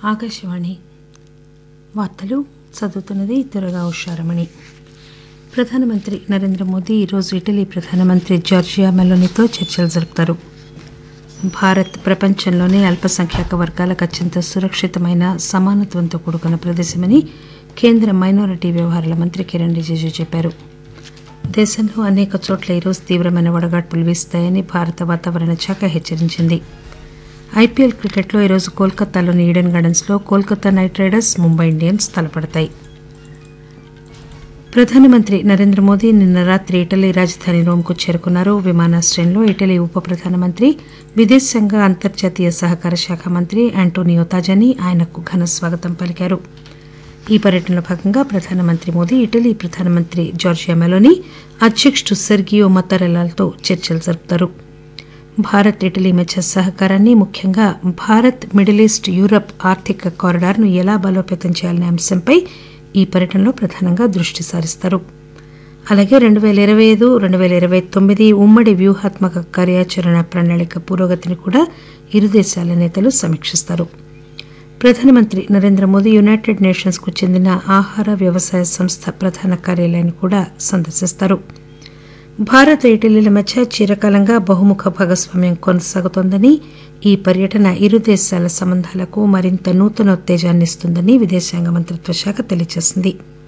ఆకాశవాణి వార్తలు చదువుతున్నది త్వరగా ఉషారమణి. ప్రధానమంత్రి నరేంద్ర మోదీ ఈరోజు ఇటలీ ప్రధానమంత్రి జార్జియా మెలోనీతో చర్చలు జరుపుతారు. భారత్ ప్రపంచంలోనే అల్పసంఖ్యాక వర్గాలకు అత్యంత సురక్షితమైన సమానత్వంతో కూడుకున్న ప్రదేశమని కేంద్ర మైనారిటీ వ్యవహారాల మంత్రి కిరణ్ రిజిజు చెప్పారు. దేశంలో అనేక చోట్ల ఈరోజు తీవ్రమైన వడగాడ్పులు వీస్తాయని భారత వాతావరణ శాఖ హెచ్చరించింది. ఐపీఎల్ క్రికెట్లో ఈరోజు కోల్కతాలోని ఈడెన్ గార్డెన్స్లో Kolkata night riders Mumbai Indians తలపడతాయి. ప్రధానమంత్రి నరేంద్ర మోదీ నిన్న రాత్రి ఇటలీ రాజధాని రోమ్కు చేరుకున్నారు. విమానాశ్రయంలో ఇటలీ ఉప ప్రధానమంత్రి విదేశాంగ అంతర్జాతీయ సహకార శాఖ మంత్రి ఆంటోనియో తాజాని ఆయనకు ఘన స్వాగతం పలికారు. ఈ పర్యటనలో భాగంగా ప్రధానమంత్రి మోదీ ఇటలీ ప్రధానమంత్రి జార్జియా మెలోనీ, అధ్యకుడు సెర్గియో మత్తారెల్లాతో చర్చలు జరుపుతారు. భారత్ ఇటలీ మధ్య సహకారాన్ని, ముఖ్యంగా భారత్ మిడిల్ ఈస్ట్ యూరప్ ఆర్థిక కారిడార్ను ఎలా బలోపేతం చేయాలనే అంశంపై ఈ పర్యటనలో ప్రధానంగా దృష్టి సారిస్తారు. అలాగే 2025-2029 ఉమ్మడి వ్యూహాత్మక కార్యాచరణ ప్రణాళిక పురోగతిని కూడా ఇరు దేశాల నేతలు సమీక్షిస్తారు. ప్రధానమంత్రి నరేంద్ర మోదీ యునైటెడ్ నేషన్స్ కు చెందిన ఆహార వ్యవసాయ సంస్థ ప్రధాన కార్యాలయాన్ని కూడా సందర్శిస్తారు. భారత్ ఇటలీల మధ్య చిరకాలంగా బహుముఖ భాగస్వామ్యం కొనసాగుతోందని, ఈ పర్యటన ఇరు దేశాల సంబంధాలకు మరింత నూతనోత్తేజాన్ని ఇస్తుందని విదేశాంగ మంత్రిత్వ శాఖ తెలియజేసింది.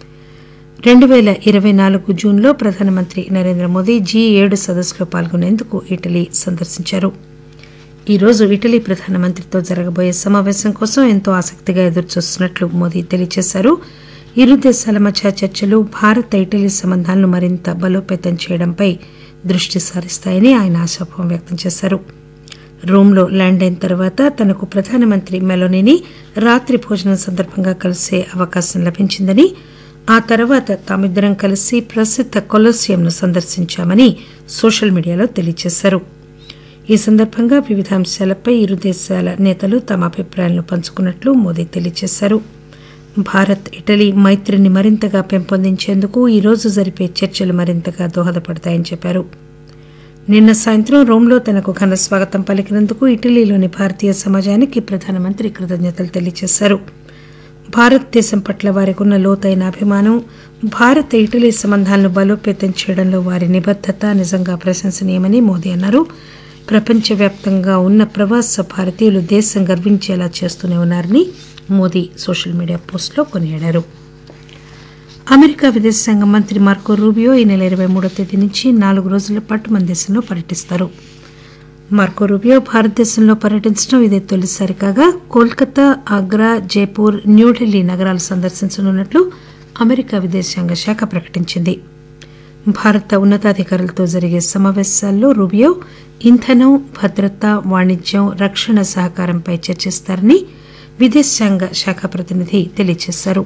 2024 జూన్లో ప్రధానమంత్రి నరేంద్ర మోదీ G7 సదస్సులో పాల్గొనేందుకు ఇటలీ సందర్శించారు. ఈరోజు ఇటలీ ప్రధానమంత్రితో జరగబోయే సమావేశం కోసం ఎంతో ఆసక్తిగా ఎదురుచూస్తున్నట్లు మోదీ తెలియజేశారు. ఇరు దేశాల మధ్య చర్చలు భారత్ ఇటలీ సంబంధాలను మరింత బలోపేతం చేయడంపై దృష్టి సారిస్తాయని ఆయన ఆశాభావం వ్యక్తం చేశారు. రోమ్లో ల్యాండ్ అయిన తర్వాత తనకు ప్రధానమంత్రి మెలోనీని రాత్రి భోజనం సందర్భంగా కలిసే అవకాశం లభించిందని, ఆ తర్వాత తామిద్దరం కలిసి ప్రసిద్ధ కొలోసియంను సందర్శించామని సోషల్ మీడియాలో తెలియజేశారు. ఈ సందర్భంగా వివిధ అంశాలపై ఇరు దేశాల నేతలు తమ అభిప్రాయాలను పంచుకున్నట్లు మోదీ తెలియజేశారు. భారత్ ఇటలీ మైత్రిని మరింతగా పెంపొందించేందుకు ఈరోజు జరిపే చర్చలు మరింతగా దోహదపడతాయని చెప్పారు. నిన్న సాయంత్రం రోమ్లో తనకు ఘన స్వాగతం పలికినందుకు ఇటలీలోని భారతీయ సమాజానికి ప్రధానమంత్రి కృతజ్ఞతలు తెలియజేశారు. భారతదేశం పట్ల వారికి ఉన్న లోతైన అభిమానం, భారత ఇటలీ సంబంధాలను బలోపేతం చేయడంలో వారి నిబద్దత నిజంగా ప్రశంసనీయమని మోదీ అన్నారు. ప్రపంచవ్యాప్తంగా ఉన్న ప్రవాస భారతీయులు దేశం గర్వించేలా చేస్తూనే ఉన్నారని మోదీ సోషల్ మీడియా పోస్టులో కొనియాడారు. అమెరికా విదేశాంగ మంత్రి మార్కో రూబియో ఈ నెల 23వ తేదీ నుంచి 4 రోజుల పాటు మన దేశంలో పర్యటిస్తారు. మార్కో రూబియో భారతదేశంలో పర్యటించడం ఇదే తొలిసారి కాగా, కోల్కతా, ఆగ్రా, జైపూర్, న్యూఢిల్లీ నగరాలు సందర్శించనున్నట్లు అమెరికా విదేశాంగ శాఖ ప్రకటించింది. భారత ఉన్నతాధికారులతో జరిగే సమావేశాల్లో రూబియో ఇంధనం, భద్రత, వాణిజ్యం, రక్షణ సహకారంపై చర్చిస్తారని విదేశాంగ శాఖ ప్రతినిధి తెలియజేశారు.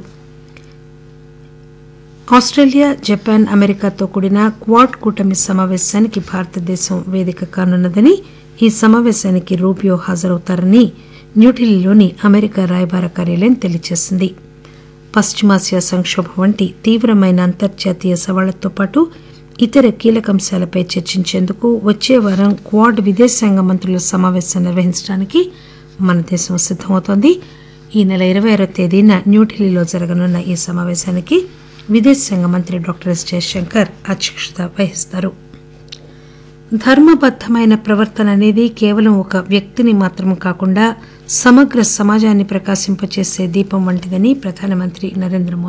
ఆస్ట్రేలియా, జపాన్, అమెరికాతో కూడిన క్వాడ్ కూటమి సమావేశానికి భారతదేశం వేదిక కానున్నదని, ఈ సమావేశానికి రూబియో హాజరవుతారని న్యూఢిల్లీలోని అమెరికా రాయబార కార్యాలయం తెలియజేసింది. పశ్చిమాసియా సంక్షోభం వంటి తీవ్రమైన అంతర్జాతీయ సవాళ్లతో పాటు ఇతర కీలక అంశాలపై చర్చించేందుకు వచ్చే వారం క్వాడ్ విదేశాంగ మంత్రుల సమావేశం నిర్వహించడానికి మన దేశం సిద్దమవుతోంది. ఈ నెల 26వ తేదీన న్యూఢిల్లీలో జరగనున్న ఈ సమావేశానికి విదేశాంగ మంత్రి డాక్టర్ ఎస్ జయశంకర్ అధ్యక్షత వహిస్తారు. ధర్మబద్దమైన ప్రవర్తన అనేది కేవలం ఒక వ్యక్తిని మాత్రం కాకుండా సమగ్ర సమాజాన్ని ప్రకాశింపచేసే దీపం వంటిదని ప్రధానమంత్రి నరేంద్ర మోదీ